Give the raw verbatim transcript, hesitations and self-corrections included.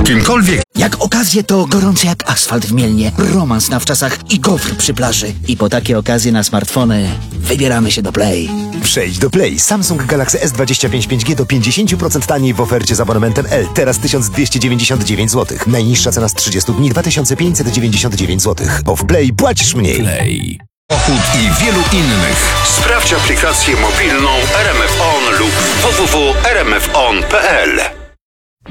kimkolwiek. Jak okazje to gorący jak asfalt w Mielnie, romans na wczasach i gofr przy plaży. I po takie okazje na smartfony wybieramy się do Play. Przejdź do Play. Samsung Galaxy S dwadzieścia pięć pięć G do pięćdziesiąt procent taniej w ofercie z abonamentem L. Teraz tysiąc dwieście dziewięćdziesiąt dziewięć złotych. Najniższa cena z trzydziestu dni dwa tysiące pięćset dziewięćdziesiąt dziewięć złotych. Bo w Play płacisz mniej. Play. Pochód i wielu innych. Sprawdź aplikację mobilną R M F On lub w w w kropka r m f on kropka p l.